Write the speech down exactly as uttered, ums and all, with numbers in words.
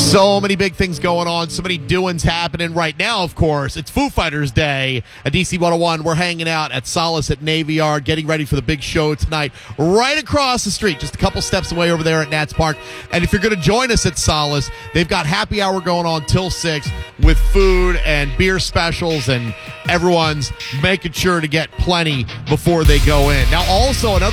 So many big things going on, so many doings happening right now, of course. It's Foo Fighters Day at D C one oh one. We're hanging out at Solace at Navy Yard, getting ready for the big show tonight, right across the street, just a couple steps away over there at Nats Park. And if you're going to join us at Solace, they've got happy hour going on till six with food and beer specials, and everyone's making sure to get plenty before they go in. Now, also, another